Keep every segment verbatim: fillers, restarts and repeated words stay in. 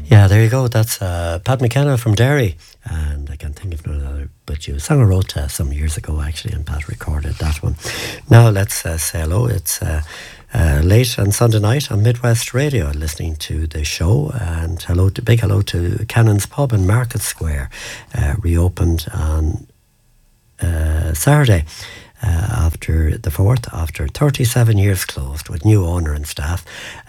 Yeah, there you go. That's uh, Pat McKenna from Derry. And I can't think of another, but you sang a wrote uh, some years ago, actually, and Pat recorded that one. Now let's uh, say hello. It's uh, uh, late on Sunday night on Midwest Radio, listening to the show. And hello to big hello to Cannon's Pub in Market Square, uh, reopened on uh, Saturday. Uh, after the fourth, after thirty-seven years closed, with new owner and staff,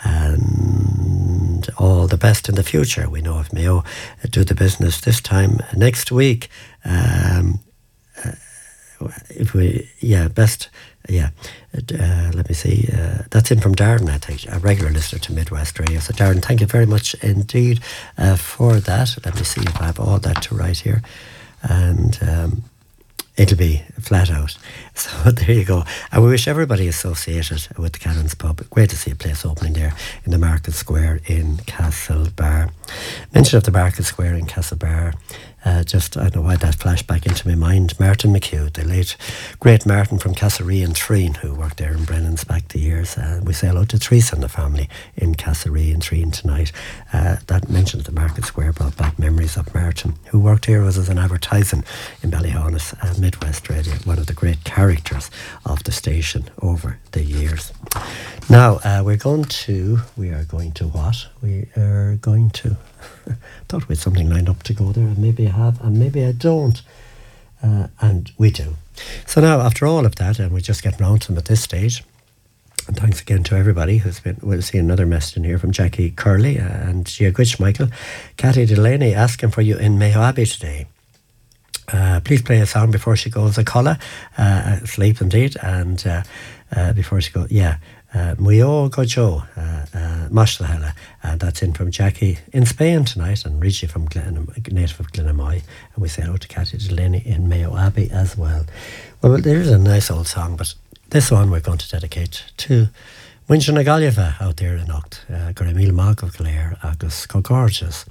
and all the best in the future. We know if Mayo do the business this time next week, um, uh, if we, yeah, best, yeah, uh, let me see, uh, that's in from Darren, I think, a regular listener to Midwest Radio. So Darren, thank you very much indeed uh, for that. Let me see if I have all that to write here, and um, it'll be flat out. So there you go. And we wish everybody associated with the Cannons Pub. Great to see a place opening there in the Market Square in Castlebar. Mention of the Market Square in Castlebar. Uh, just, I don't know why that flashed back into my mind. Martin McHugh, the late great Martin from Castlerea and Treen, who worked there in Brennan's back the years. Uh, we say hello to Teresa and the family in Castlerea and Treen tonight. Uh, that mention of the Market Square brought back memories of Martin, who worked here was as an advertising in Ballyhonus, uh, Midwest Radio, one of the great characters of the station over the years. Now, uh, we're going to, we are going to what? We are going to, thought we had something lined up to go there, and maybe I have, and maybe I don't. Uh, and we do. So now, after all of that, and we're just getting round to them at this stage, and thanks again to everybody who's been, we'll see another message in here from Jackie Curley and Gia Gwitch Michael. Cathy Delaney asking for you in Mayo Abbey today. Uh, please play a song before she goes a colla, uh, sleep indeed, and uh, uh, before she goes, yeah, Muyo Gojo, Mashlahela, and that's in from Jackie in Spain tonight, and Richie from Glen, native of Glenamoy, and we say hello to Cathy Delaney in Mayo Abbey as well. Well, there's a nice old song, but this one we're going to dedicate to Winston Agaliva out there in Ocht, Gramil Mark of Clare, Agus Cogorges.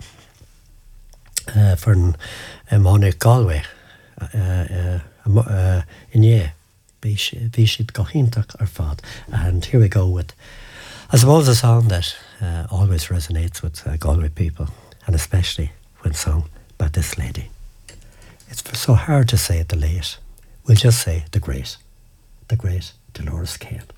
Uh, for Monic Galway uh, uh, uh, in yeah, Bishit Gohintak or Fad. And here we go with, I suppose, a song that uh, always resonates with uh, Galway people, and especially when sung by this lady. It's so hard to say the late. We'll just say the great, the great Dolores Kane.